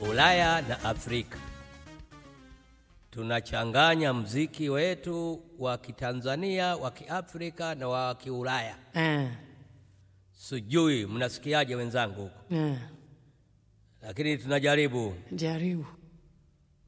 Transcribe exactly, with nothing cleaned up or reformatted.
Ulaya na Afrika. Tunachanganya muziki wetu wa Kitanzania, wa Kiafrika na wa Kiulaya. Eh. Sijui mnasikiaje wenzangu huko? Eh. Lakini tunajaribu. Jaribu.